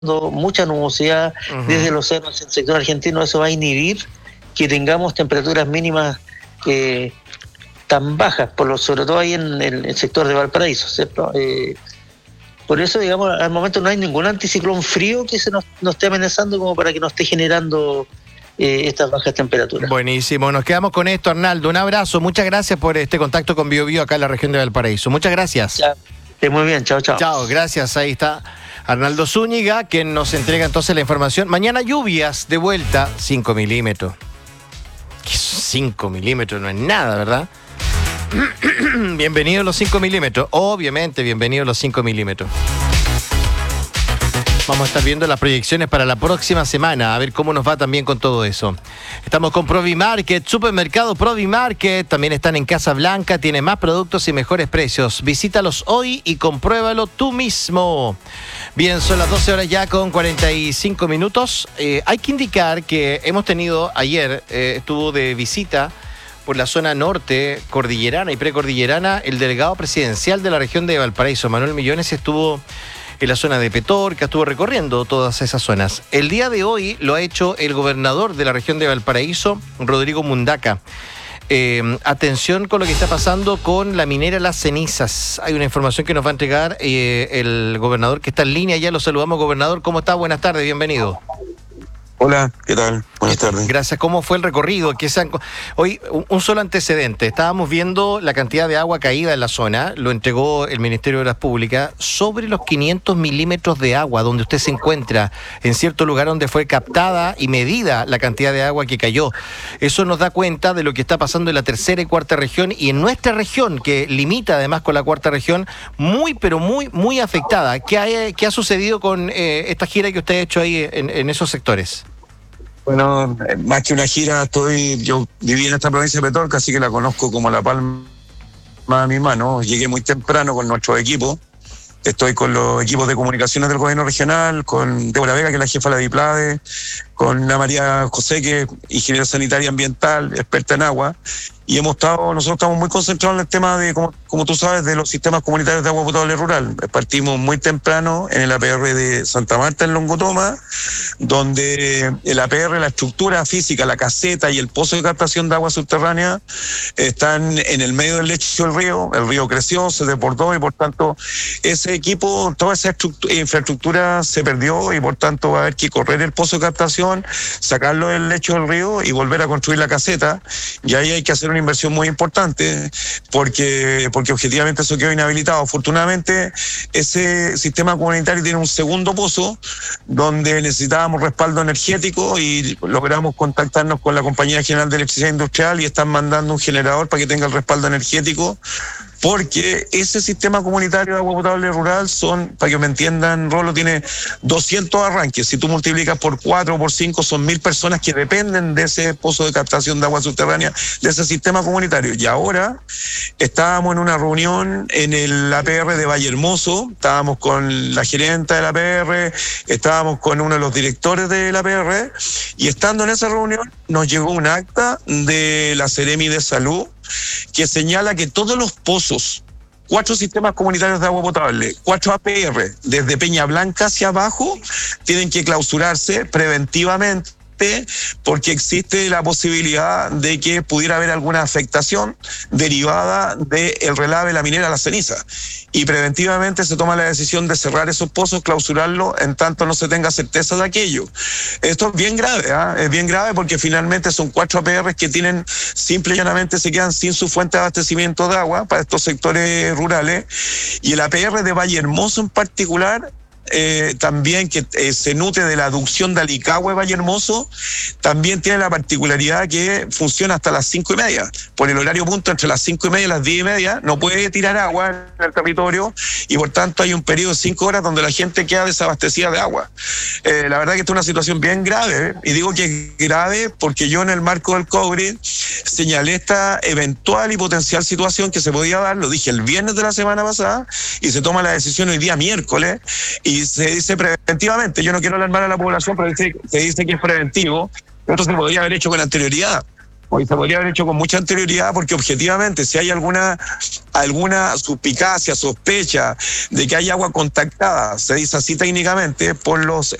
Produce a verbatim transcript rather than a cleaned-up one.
mucha nubosidad uh-huh. desde los cerros en el sector argentino. Eso va a inhibir que tengamos temperaturas mínimas eh, tan bajas, por lo, sobre todo ahí en el, el sector de Valparaíso, ¿cierto? Eh, por eso, digamos, al momento no hay ningún anticiclón frío que se nos, nos esté amenazando como para que nos esté generando eh, estas bajas temperaturas. Buenísimo, nos quedamos con esto, Arnaldo. Un abrazo, muchas gracias por este contacto con Bio Bio acá en la región de Valparaíso. Muchas gracias. Ya, muy bien, chao, chao. Chao, gracias, ahí está Arnaldo Zúñiga, quien nos entrega entonces la información. Mañana lluvias de vuelta, cinco milímetros. cinco milímetros no es nada, ¿verdad? Bienvenidos los cinco milímetros. Obviamente, bienvenidos los cinco milímetros. Vamos a estar viendo las proyecciones para la próxima semana, a ver cómo nos va también con todo eso. Estamos con Provimarket, Supermercado Provimarket, también están en Casa Blanca, tiene más productos y mejores precios. Visítalos hoy y compruébalo tú mismo. Bien, son las doce horas ya con cuarenta y cinco minutos. Eh, hay que indicar que hemos tenido ayer, eh, estuvo de visita por la zona norte, cordillerana y precordillerana, el delegado presidencial de la región de Valparaíso, Manuel Millones, estuvo en la zona de Petorca, estuvo recorriendo todas esas zonas. El día de hoy lo ha hecho el gobernador de la región de Valparaíso, Rodrigo Mundaca. Eh, atención con lo que está pasando con la minera Las Cenizas. Hay una información que nos va a entregar eh, el gobernador que está en línea. Ya lo saludamos, gobernador. ¿Cómo está? Buenas tardes, bienvenido. Hola, ¿qué tal? Buenas tardes. Gracias. ¿Cómo fue el recorrido? ¿Qué se han... Hoy, un, un solo antecedente. Estábamos viendo la cantidad de agua caída en la zona. Lo entregó el Ministerio de Obras Públicas. Sobre los quinientos milímetros de agua donde usted se encuentra, en cierto lugar donde fue captada y medida la cantidad de agua que cayó. Eso nos da cuenta de lo que está pasando en la tercera y cuarta región y en nuestra región, que limita además con la cuarta región, muy, pero muy, muy afectada. ¿Qué ha, qué ha sucedido con eh, esta gira que usted ha hecho ahí en, en esos sectores? Bueno, más que una gira, estoy yo viví en esta provincia de Petorca, así que la conozco como la palma de mi mano. Llegué muy temprano con nuestro equipo. Estoy con los equipos de comunicaciones del gobierno regional, con Débora Vega, que es la jefa de la DIPLADE, con Ana María José, que es ingeniera sanitaria ambiental, experta en agua. Y hemos estado, nosotros estamos muy concentrados en el tema de, como, como tú sabes, de los sistemas comunitarios de agua potable rural. Partimos muy temprano en el A P R de Santa Marta, en Longotoma, donde el A P R, la estructura física, la caseta y el pozo de captación de agua subterránea están en el medio del lecho del río. El río creció, se desbordó y por tanto ese equipo, toda esa infraestructura se perdió y por tanto va a haber que correr el pozo de captación, sacarlo del lecho del río y volver a construir la caseta. Y ahí hay que hacer una inversión muy importante porque, porque objetivamente eso quedó inhabilitado. Afortunadamente ese sistema comunitario tiene un segundo pozo donde necesitábamos respaldo energético y logramos contactarnos con la Compañía General de Electricidad Industrial y están mandando un generador para que tenga el respaldo energético, porque ese sistema comunitario de agua potable rural son, para que me entiendan, Rolo, tiene doscientos arranques. Si tú multiplicas por cuatro o por cinco, son mil personas que dependen de ese pozo de captación de agua subterránea, de ese sistema comunitario. Y ahora estábamos en una reunión en el A P R de Valle Hermoso, estábamos con la gerenta del A P R, estábamos con uno de los directores del A P R, y estando en esa reunión nos llegó un acta de la Seremi de Salud que señala que todos los pozos, cuatro sistemas comunitarios de agua potable, cuatro A P R, desde Peña Blanca hacia abajo, tienen que clausurarse preventivamente porque existe la posibilidad de que pudiera haber alguna afectación derivada del relave de la minera Las Cenizas. Y preventivamente se toma la decisión de cerrar esos pozos, clausurarlos, en tanto no se tenga certeza de aquello. Esto es bien grave, ¿eh? Es bien grave porque finalmente son cuatro A P R que tienen, simple y llanamente se quedan sin su fuente de abastecimiento de agua para estos sectores rurales. Y el A P R de Valle Hermoso en particular, Eh, también que eh, se nutre de la aducción de Alicagüe Valle Hermoso, también tiene la particularidad que funciona hasta las cinco y media. Por el horario punto entre las cinco y media y las diez y media no puede tirar agua en el territorio y por tanto hay un periodo de cinco horas donde la gente queda desabastecida de agua. Eh, la verdad que esta es una situación bien grave, ¿eh? Y digo que es grave porque yo en el marco del COVID señalé esta eventual y potencial situación que se podía dar, lo dije el viernes de la semana pasada y se toma la decisión hoy día miércoles y se dice preventivamente. Yo no quiero alarmar a la población, pero se dice que es preventivo. Esto se podría haber hecho con anterioridad. Hoy se podría haber hecho con mucha anterioridad, porque objetivamente, si hay alguna alguna suspicacia, sospecha de que hay agua contactada, se dice así técnicamente, por los